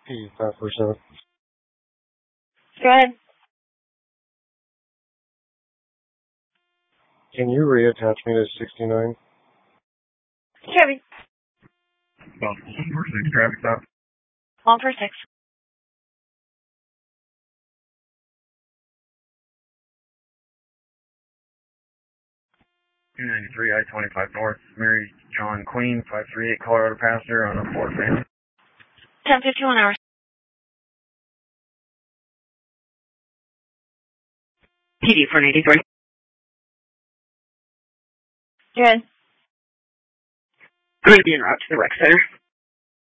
P547. Go ahead. Can you reattach me to 69? Chevy. Well, 146 traffic stop. 146. 293 I-25 North, Mary John Queen, 538 Colorado passenger on a Ford van. 10:51 hours. PD for 83. Good. Going to be en route to the rec center.